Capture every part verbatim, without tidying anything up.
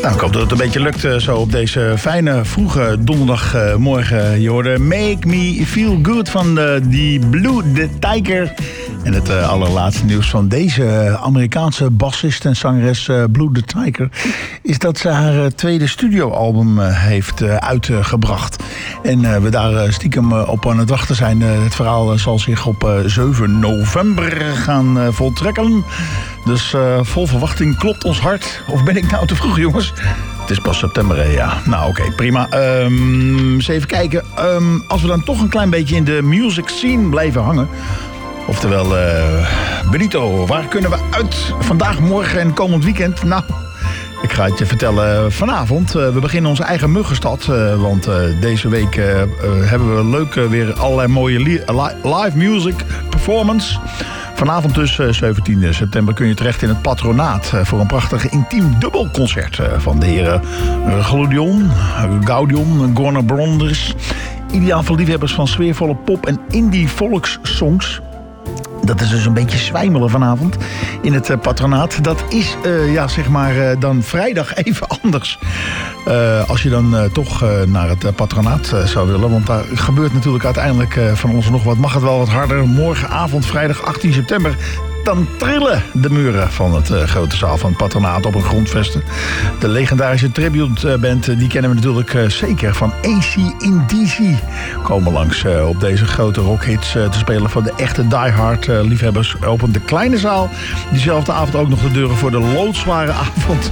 Nou, ik hoop dat het een beetje lukt uh, zo op deze fijne, vroege donderdagmorgen. Je hoorde Make Me Feel Good van de, die Blue the Tiger. En het uh, allerlaatste nieuws van deze Amerikaanse bassist en zangeres uh, Blue the Tiger is dat ze haar uh, tweede studioalbum uh, heeft uh, uitgebracht. En uh, we daar uh, stiekem uh, op aan het wachten zijn. Uh, het verhaal uh, zal zich op uh, zeven november gaan uh, voltrekken. Dus uh, vol verwachting klopt ons hart. Of ben ik nou te vroeg, jongens? Het is pas september, hè? Ja. Nou, oké, okay, prima. Um, eens even kijken. Um, als we dan toch een klein beetje in de music scene blijven hangen. Oftewel, uh, Benito, waar kunnen we uit vandaag, morgen en komend weekend? Nou, ik ga het je vertellen vanavond. Uh, we beginnen onze eigen muggenstad. Uh, want uh, deze week uh, uh, hebben we leuk uh, weer allerlei mooie li- li- live music performance. Vanavond dus, uh, zeventien september, kun je terecht in het Patronaat uh, voor een prachtig intiem dubbelconcert uh, van de heren uh, Gaudion, Gaudion, Gorner Bronders. Ideaal voor liefhebbers van sfeervolle pop- en indie volkssongs. Dat is dus een beetje zwijmelen vanavond in het uh, Patronaat. Dat is, uh, ja, zeg maar, uh, dan vrijdag even anders. Uh, als je dan uh, toch uh, naar het uh, Patronaat uh, zou willen. Want daar gebeurt natuurlijk uiteindelijk uh, van ons nog wat. Mag het wel wat harder. Morgenavond, vrijdag achttien september... dan trillen de muren van het uh, grote zaal van het Patronaat op een grondvesten. De legendarische tributeband, uh, die kennen we natuurlijk uh, zeker van A C in D C. Komen langs uh, op deze grote rockhits uh, te spelen van de echte diehard uh, liefhebbers. Opent de kleine zaal diezelfde avond ook nog de deuren voor de loodzware avond.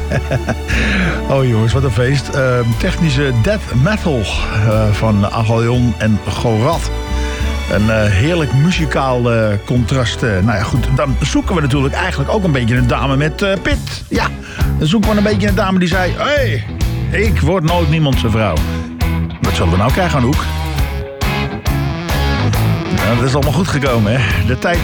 Oh jongens, wat een feest. Uh, technische death metal uh, van Agalion en Gorath. Een uh, heerlijk muzikaal uh, contrast. Uh, nou ja, goed, dan zoeken we natuurlijk eigenlijk ook een beetje een dame met uh, pit. Ja, dan zoeken we een beetje een dame die zei... Hé, hey, ik word nooit niemand zijn vrouw. Wat zullen we nou krijgen, Anouk? Ja, dat is allemaal goed gekomen, hè. De tijd